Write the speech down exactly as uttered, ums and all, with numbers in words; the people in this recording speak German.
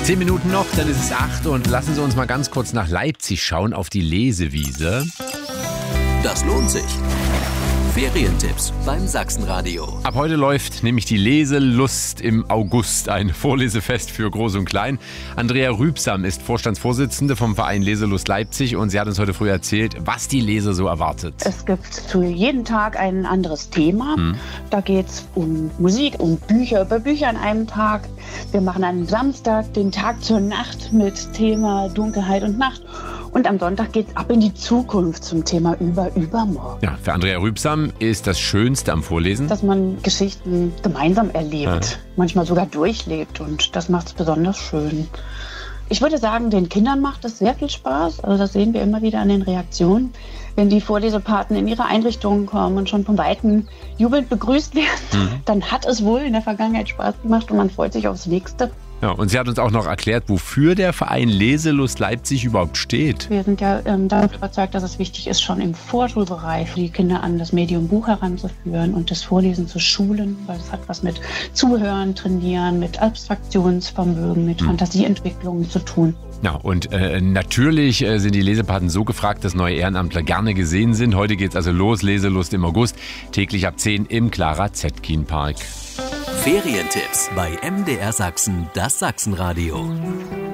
Zehn Minuten noch, dann ist es acht und lassen Sie uns mal ganz kurz nach Leipzig schauen auf die Lesewiese. Das lohnt sich. Ferientipps beim Sachsenradio. Ab heute läuft nämlich die Leselust im August, ein Vorlesefest für Groß und Klein. Andrea Rübsam ist Vorstandsvorsitzende vom Verein Leselust Leipzig und sie hat uns heute früh erzählt, was die Leser so erwartet. Es gibt zu jedem Tag ein anderes Thema. Hm. Da geht es um Musik, um Bücher, über Bücher an einem Tag. Wir machen am Samstag den Tag zur Nacht mit Thema Dunkelheit und Nacht. Und am Sonntag geht es ab in die Zukunft zum Thema über übermorgen. Ja, für Andrea Rübsam ist das Schönste am Vorlesen, dass man Geschichten gemeinsam erlebt, ja. manchmal sogar durchlebt und das macht es besonders schön. Ich würde sagen, den Kindern macht es sehr viel Spaß. Also das sehen wir immer wieder an den Reaktionen. Wenn die Vorlesepaten in ihre Einrichtungen kommen und schon von Weitem jubelnd begrüßt werden, mhm. dann hat es wohl in der Vergangenheit Spaß gemacht und man freut sich aufs Nächste. Ja, und sie hat uns auch noch erklärt, wofür der Verein Leselust Leipzig überhaupt steht. Wir sind ja ähm, davon überzeugt, dass es wichtig ist, schon im Vorschulbereich die Kinder an das Medium Buch heranzuführen und das Vorlesen zu schulen, weil es hat was mit Zuhören, Trainieren, mit Abstraktionsvermögen, mit hm. Fantasieentwicklung zu tun. Ja, und äh, natürlich äh, sind die Lesepaten so gefragt, dass neue Ehrenamtler gerne gesehen sind. Heute geht's also los, Leselust im August, täglich ab zehn im Clara Zetkin Park. Ferientipps bei M D R Sachsen, das Sachsenradio.